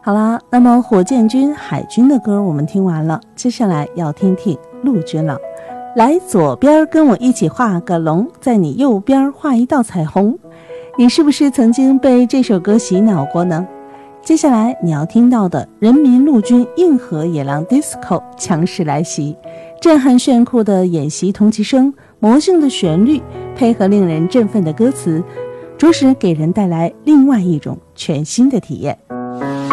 好啦，那么火箭军、海军的歌我们听完了，接下来要听听陆军了。来左边跟我一起画个龙，在你右边画一道彩虹。你是不是曾经被这首歌洗脑过呢？接下来你要听到的人民陆军硬核野狼 Disco 强势来袭，震撼炫酷的演习同期声，魔性的旋律，配合令人振奋的歌词，着实给人带来另外一种全新的体验。